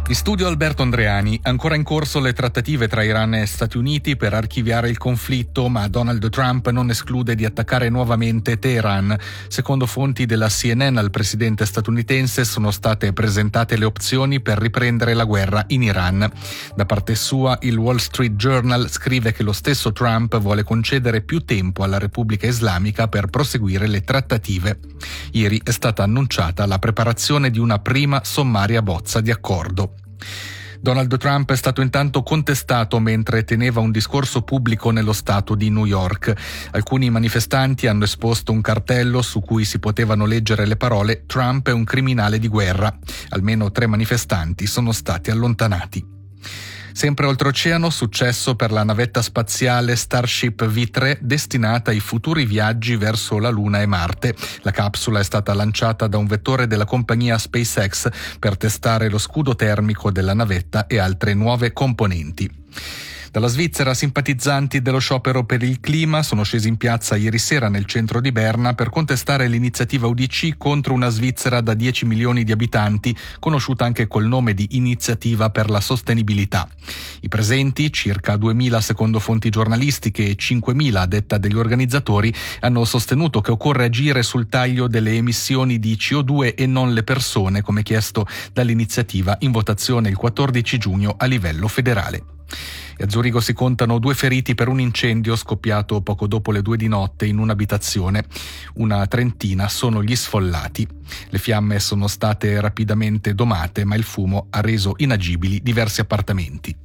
In studio Alberto Andreani. Ancora in corso le trattative tra Iran e Stati Uniti per archiviare il conflitto, ma Donald Trump non esclude di attaccare nuovamente Teheran. Secondo fonti della CNN al presidente statunitense sono state presentate le opzioni per riprendere la guerra in Iran. Da parte sua, il Wall Street Journal scrive che lo stesso Trump vuole concedere più tempo alla Repubblica Islamica per proseguire le trattative. Ieri è stata annunciata la preparazione di una prima sommaria bozza di accordo. Donald Trump è stato intanto contestato mentre teneva un discorso pubblico nello stato di New York. Alcuni manifestanti hanno esposto un cartello su cui si potevano leggere le parole «Trump è un criminale di guerra». Almeno 3 manifestanti sono stati allontanati. Sempre oltreoceano, successo per la navetta spaziale Starship V3 destinata ai futuri viaggi verso la Luna e Marte. La capsula è stata lanciata da un vettore della compagnia SpaceX per testare lo scudo termico della navetta e altre nuove componenti. Dalla Svizzera, simpatizzanti dello sciopero per il clima sono scesi in piazza ieri sera nel centro di Berna per contestare l'iniziativa UDC contro una Svizzera da 10 milioni di abitanti, conosciuta anche col nome di Iniziativa per la Sostenibilità. I presenti, circa 2.000 secondo fonti giornalistiche e 5.000 a detta degli organizzatori, hanno sostenuto che occorre agire sul taglio delle emissioni di CO2 e non le persone, come chiesto dall'iniziativa in votazione il 14 giugno a livello federale. E a Zurigo si contano 2 feriti per un incendio scoppiato poco dopo le 2 di notte in un'abitazione. Una trentina sono gli sfollati. Le fiamme sono state rapidamente domate, ma il fumo ha reso inagibili diversi appartamenti.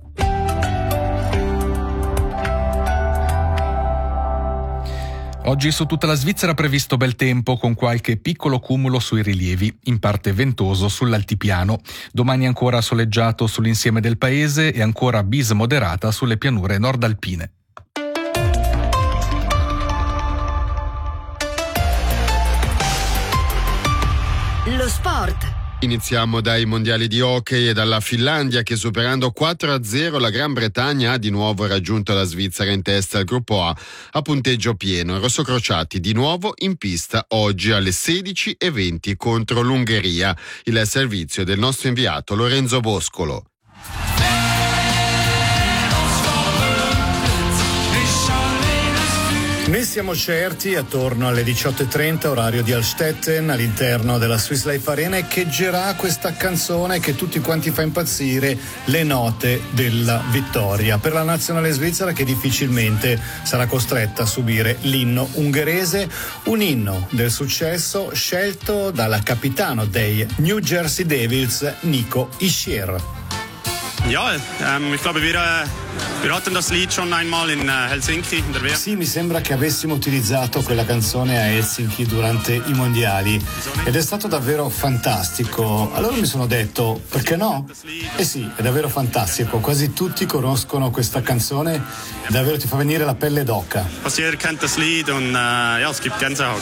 Oggi su tutta la Svizzera previsto bel tempo con qualche piccolo cumulo sui rilievi, in parte ventoso sull'altipiano. Domani ancora soleggiato sull'insieme del paese e ancora bise moderata sulle pianure nordalpine. Lo sport. Iniziamo dai mondiali di hockey e dalla Finlandia che, superando 4-0 la Gran Bretagna, ha di nuovo raggiunto la Svizzera in testa al gruppo a punteggio pieno. I rossocrociati di nuovo in pista oggi alle 16:20 contro l'Ungheria. Il servizio del nostro inviato Lorenzo Boscolo. Ne siamo certi, attorno alle 18:30 orario di Alstetten, all'interno della Swiss Life Arena, echeggerà questa canzone che tutti quanti fa impazzire, le note della vittoria per la nazionale svizzera, che difficilmente sarà costretta a subire l'inno ungherese, un inno del successo scelto dal capitano dei New Jersey Devils, Nico Hischier. Ja, ich glaube, wir hatten das Lied schon einmal in Helsinki in der WM. Sì, mi sembra che avessimo utilizzato quella canzone a Helsinki durante i mondiali ed è stato davvero fantastico. Allora mi sono detto, perché no? Eh sì, è davvero fantastico. Quasi tutti conoscono questa canzone, davvero ti fa venire la pelle d'oca. Fast jeder kennt das Lied und ja, es gibt Gänsehaut.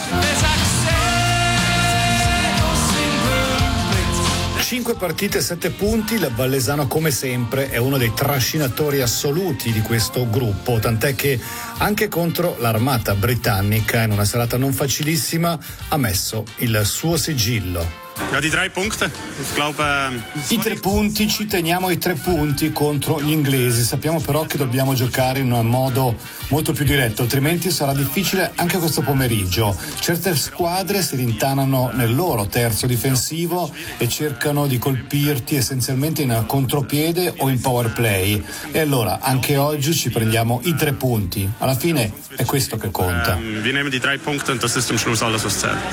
5 partite, 7 punti, il Vallesano come sempre è uno dei trascinatori assoluti di questo gruppo, tant'è che anche contro l'armata britannica in una serata non facilissima ha messo il suo sigillo. Ja, die 3 Punkte. Ich glaube, I 3 punti, ci teniamo ai 3 punti contro gli inglesi. Sappiamo però che dobbiamo giocare in un modo molto più diretto, altrimenti sarà difficile anche questo pomeriggio. Certe squadre si rintanano nel loro terzo difensivo e cercano di colpirti essenzialmente in contropiede o in power play. E allora anche oggi ci prendiamo i 3 punti. Alla fine è questo che conta. wir nehmen die 3 Punkte und das ist am Schluss alles, was zählt.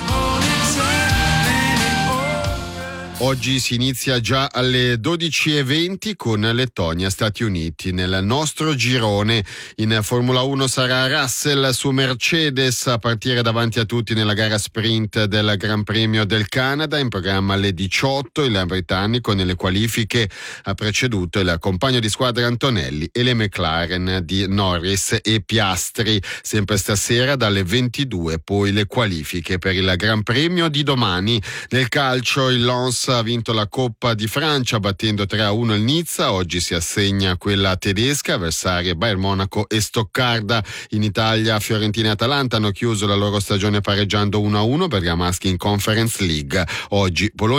Oggi si inizia già alle 12:20 con Lettonia-Stati Uniti. Nel nostro girone in Formula 1 sarà Russell su Mercedes a partire davanti a tutti nella gara sprint del Gran Premio del Canada, in programma alle 18. Il britannico nelle qualifiche ha preceduto il compagno di squadra Antonelli e le McLaren di Norris e Piastri. Sempre stasera dalle 22 poi le qualifiche per il Gran Premio di domani. Nel calcio il Lens ha vinto la Coppa di Francia battendo 3-1 il Nizza. Oggi si assegna quella tedesca, avversarie Bayern Monaco e Stoccarda. In Italia Fiorentina e Atalanta hanno chiuso la loro stagione pareggiando 1-1, bergamaschi in Conference League. Oggi Bologna